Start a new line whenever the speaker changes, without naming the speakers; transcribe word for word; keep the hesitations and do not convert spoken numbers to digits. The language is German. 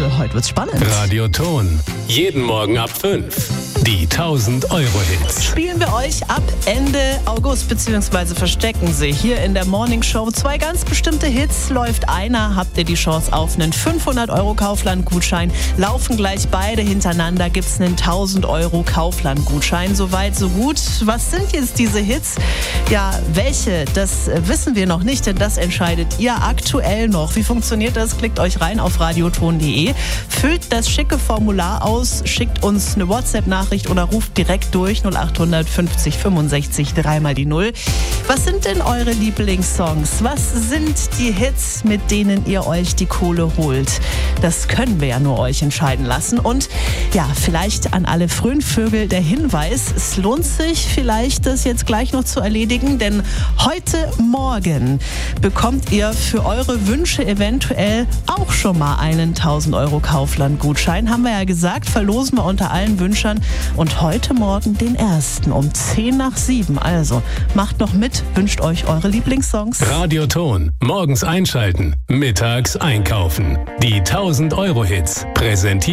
heute wird's spannend.
Radioton. Jeden Morgen ab fünf. Die tausend Euro Hits.
Spielen wir euch ab Ende August, beziehungsweise verstecken sie hier in der Morning Show. Zwei ganz bestimmte Hits. Läuft einer, habt ihr die Chance auf einen fünfhundert Euro Kaufland-Gutschein. Laufen gleich beide hintereinander, gibt's einen tausend Euro Kaufland-Gutschein. Soweit, so gut. Was sind jetzt diese Hits? Ja, welche? Das wissen wir noch nicht, denn das entscheidet ihr aktuell noch. Wie funktioniert das? Klickt euch rein auf radioton punkt de, füllt das schicke Formular aus, schickt uns eine WhatsApp-Nachricht oder ruft direkt durch null acht fünfzig fünfundsechzig dreimal die Null. Was sind denn eure Lieblingssongs? Was sind die Hits, mit denen ihr euch die Kohle holt? Das können wir ja nur euch entscheiden lassen. Und ja, vielleicht an alle frühen Vögel der Hinweis, es lohnt sich vielleicht, das jetzt gleich noch zu erledigen, denn heute Morgen bekommt ihr für eure Wünsche eventuell auch schon mal einen tausend Euro Kaufland-Gutschein. Haben wir ja gesagt, verlosen wir unter allen Wünschern und heute Morgen den ersten um zehn nach sieben. Also macht noch mit, wünscht euch eure Lieblingssongs.
Radioton. Morgens einschalten, mittags einkaufen. Die tausend Euro Hits. Präsentiert